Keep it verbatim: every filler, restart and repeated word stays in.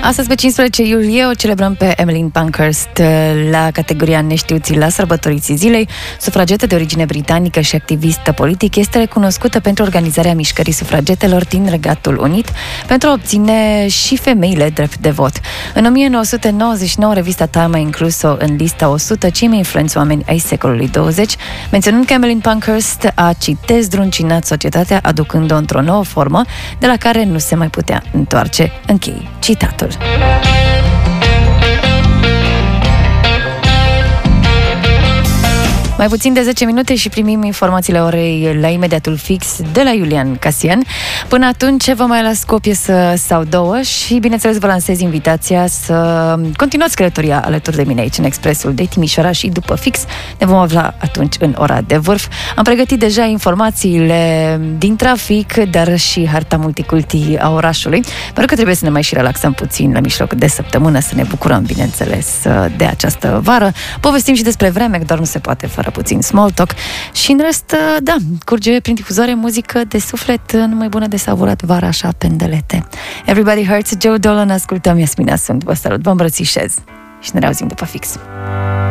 Astăzi, pe cincisprezece iulie, o celebrăm pe Emmeline Pankhurst la categoria neștiuții la sărbătoriții zilei. Sufragetă de origine britanică și activistă politic, este recunoscută pentru organizarea mișcării sufragetelor din Regatul Unit, pentru a obține și femeile drept de vot. În o mie nouă sute nouăzeci și nouă, revista Time a inclus-o în lista o sută cei mai influenți oameni ai secolului douăzeci, menționând că Emmeline Pankhurst a, citez, zdruncinat societatea, aducând-o într-o nouă formă de la care nu se mai putea întoarce. Închei citatul. Mai puțin de zece minute și primim informațiile orei la imediatul fix de la Iulian Casian. Până atunci vă mai las cu o piesă sau două și, bineînțeles, vă lansez invitația să continuați călătoria alături de mine aici în Expresul de Timișoara și după fix ne vom afla atunci în ora de vârf. Am pregătit deja informațiile din trafic, dar și harta multiculti a orașului, pentru că trebuie să ne mai și relaxăm puțin la mijloc de săptămână, să ne bucurăm, bineînțeles, de această vară. Povestim și despre vreme, că doar nu se poate fără puțin small talk și în rest, da, curge prin difuzoare muzică de suflet, numai bună de savurat vara așa pendelete. Everybody Hurts, Joe Dolan, ascultăm, Iasmina sunt, vă salut, vă îmbrățișez și ne reauzim după fix.